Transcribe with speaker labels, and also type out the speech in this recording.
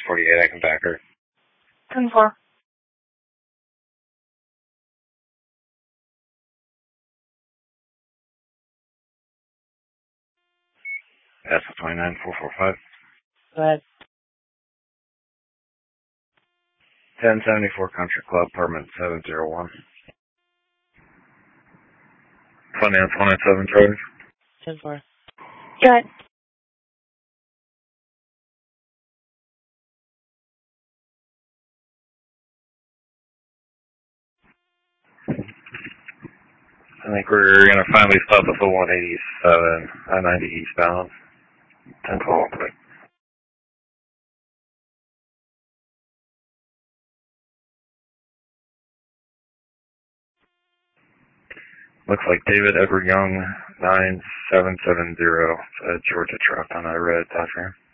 Speaker 1: 48, I can back her.
Speaker 2: 10-4.
Speaker 1: That's 29445.
Speaker 2: Go ahead.
Speaker 1: 1074 Country Club, apartment 701. Finance 197 Charlie.
Speaker 2: 10-4. Go ahead.
Speaker 1: I think we're going to finally stop at the 187, I-90 eastbound. 10-12. Looks like David Edward Young, 9770, Georgia truck on a red Dodge Ram.